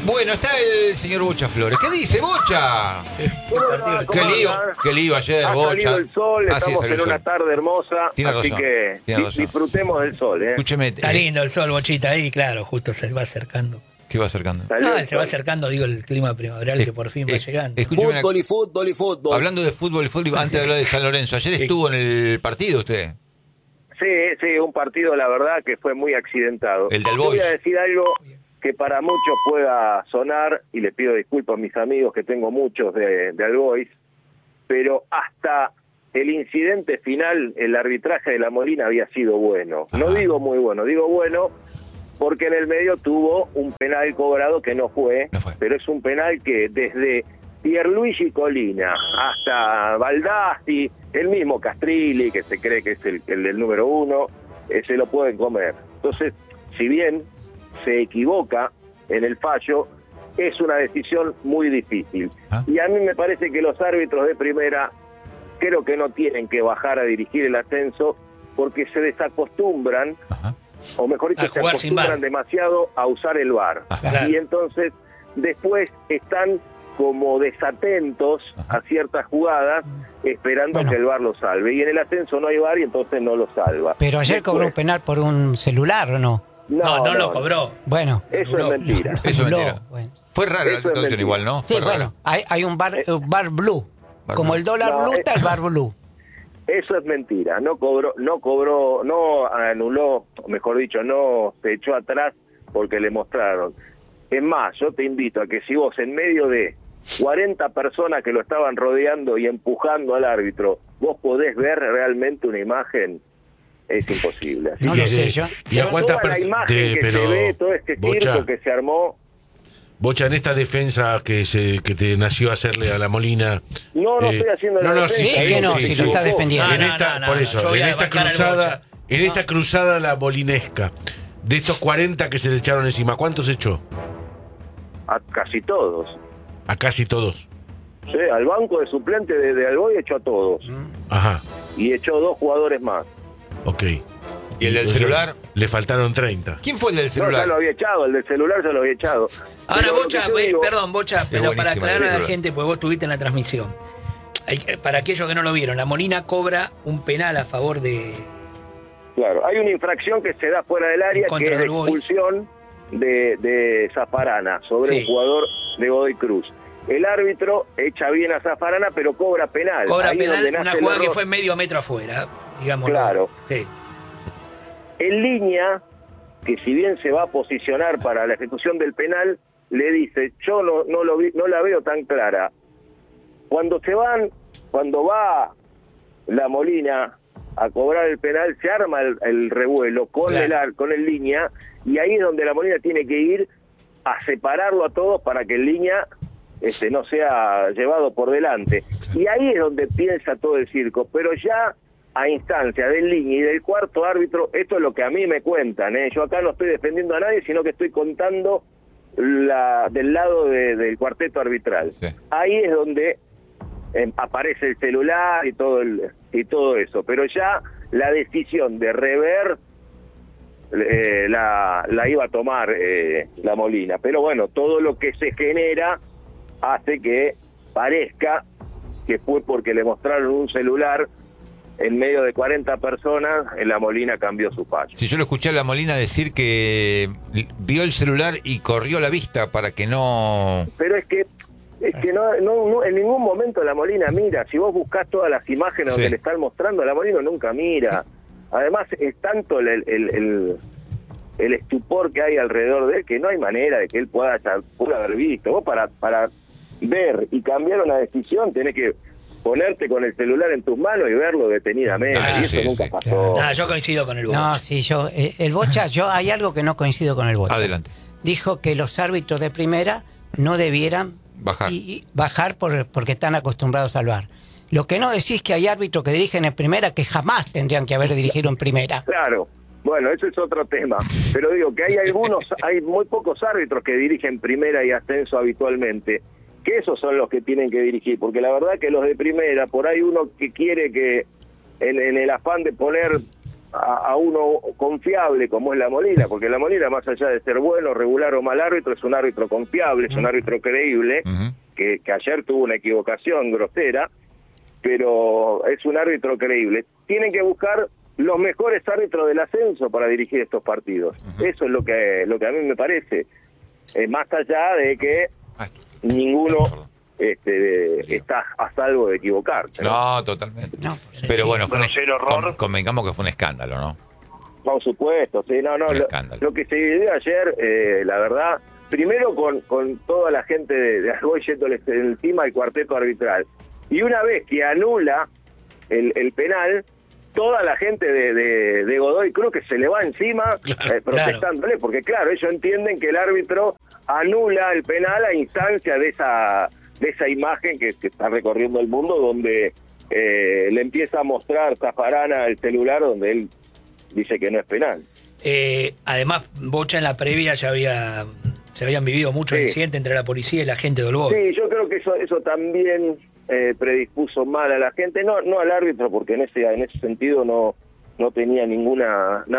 Bueno, está el señor Bocha Flores. ¿Qué dice, Bocha? Qué lío ayer, Ha Bocha. salido el sol, estamos en una tarde hermosa, Tiene así razón, que tiene razón. disfrutemos del sol. Escúcheme. Está lindo el sol, Bochita, ahí, claro, justo se va acercando. ¿Qué va acercando? Salió No, el se va sol. acercando, digo, el clima primaveral que por fin va llegando. Escúcheme Fútbol y fútbol y fútbol. hablando de fútbol, antes de hablar de San Lorenzo, ayer estuvo en el partido usted. Sí, un partido, la verdad, que fue muy accidentado. El del Yo voy Boys. a decir algo que para muchos pueda sonar, y les pido disculpas a mis amigos, que tengo muchos de All Boys, pero hasta el incidente final, el arbitraje de La Molina había sido bueno. No Ajá. digo muy bueno, digo bueno porque en el medio tuvo un penal cobrado que no fue, pero es un penal que desde Pierluigi Colina hasta Baldassi, el mismo Castrilli, que se cree que es el del número 1, se lo pueden comer. Entonces, si bien se equivoca en el fallo, es una decisión muy difícil. Y a mí me parece que los árbitros de primera creo que no tienen que bajar a dirigir el ascenso porque se desacostumbran, o mejor dicho, se acostumbran demasiado a usar el VAR. Y entonces después están como desatentos a ciertas jugadas esperando que el VAR lo salve. Y en el ascenso no hay VAR y entonces no lo salva. Pero ayer cobró un penal por un celular, ¿o no? No lo cobró. Bueno. Eso es mentira. Eso es mentira. Bueno. Fue raro la situación igual, ¿no? Sí, Fue bueno, hay un bar blue. Como el dólar blue está el bar blue. Eso es mentira. No anuló, mejor dicho, no se echó atrás porque le mostraron. Es más, yo te invito a que si vos en medio de 40 personas que lo estaban rodeando y empujando al árbitro, vos podés ver realmente una imagen, es imposible. Así No lo sé yo. ¿Y a cuántas toda la imagen que se ve, todo este circo que se armó. Bocha, en esta defensa que te nació hacerle a La Molina... No estoy haciendo la defensa. Sí, que no, si lo está defendiendo. Por eso, en esta cruzada la molinesca, de estos 40 que se le echaron encima, ¿cuántos echó? A casi todos. A casi todos. Sí, al banco de suplente de Alboy echó a todos. Ajá, Y echó 2 jugadores más. ok. ¿Y el del celular? Le faltaron 30. ¿Quién fue el del No, celular? ya lo había echado, el del celular ya lo había echado. Ahora, Pero lo Bocha, que yo digo- perdón, Bocha, pero para buenísima aclarar a la película. gente, porque vos estuviste en la transmisión. Para aquellos que no lo vieron, La Molina cobra un penal a favor de... Claro, hay una infracción que se da fuera del área, contra que es de del Boys. expulsión de Zafarana sobre un jugador de Godoy Cruz. El árbitro echa bien a Zafarana, pero cobra penal. Cobra Ahí es penal, donde una nace el jugada que error. fue medio metro afuera, digamos. Claro. Sí. En línea, que si bien se va a posicionar para la ejecución del penal, le dice, yo no la veo tan clara. Cuando va La Molina a cobrar el penal, se arma el revuelo con el línea, y ahí es donde La Molina tiene que ir a separarlo a todos para que el línea no sea llevado por delante. Y ahí es donde piensa todo el circo, pero ya a instancia del línea y del cuarto árbitro, esto es lo que a mí me cuentan, yo acá no estoy defendiendo a nadie, sino que estoy contando del lado del cuarteto arbitral. Sí. Ahí es donde aparece el celular y todo eso, pero ya la decisión de rever la iba a tomar La Molina, pero bueno, todo lo que se genera hace que parezca que fue porque le mostraron un celular en medio de 40 personas, La Molina cambió su fallo. Si yo lo escuché a La Molina decir que vio el celular y corrió la vista para que no... Pero es que no en ningún momento La Molina mira. Si vos buscás todas las imágenes donde le están mostrando, La Molina nunca mira. Además, es tanto el estupor que hay alrededor de él que no hay manera de que él pueda haber visto. Vos para ver y cambiar una decisión tenés que ponerte con el celular en tus manos y verlo detenidamente. Y eso nunca pasó. Yo coincido con el Bocha. No, sí, el Bocha, hay algo que no coincido con el Bocha. Adelante. Dijo que los árbitros de primera no debieran bajar porque están acostumbrados al VAR. Lo que no decís es que hay árbitros que dirigen en primera que jamás tendrían que haber dirigido en primera. Claro. Bueno, eso es otro tema. Pero digo que hay muy pocos árbitros que dirigen primera y ascenso habitualmente, que esos son los que tienen que dirigir, porque la verdad que los de primera, por ahí uno que quiere que en el afán de poner a uno confiable como es la Molina, porque la Molina, más allá de ser bueno, regular o mal árbitro, es un árbitro confiable, es un árbitro creíble, que ayer tuvo una equivocación grosera, pero es un árbitro creíble. Tienen que buscar los mejores árbitros del ascenso para dirigir estos partidos. Eso es lo que a mí me parece, más allá de que ninguno está a salvo de equivocarse. No, totalmente. No, pero bueno, convengamos que fue un escándalo, ¿no? Por supuesto, sí, no, lo que se vivió ayer, la verdad, primero con toda la gente de Argoy yéndoles encima el cuarteto arbitral, y una vez que anula el penal, toda la gente de Godoy Cruz que se le va encima protestándole, porque claro, ellos entienden que el árbitro anula el penal a instancia de esa imagen que está recorriendo el mundo, donde le empieza a mostrar Zaffarana el celular donde él dice que no es penal. Además, Bocha, en la previa se habían vivido muchos incidentes entre la policía y la gente de Olboy. Sí, yo creo que eso también predispuso mal a la gente, no al árbitro, porque en ese sentido no tenía nada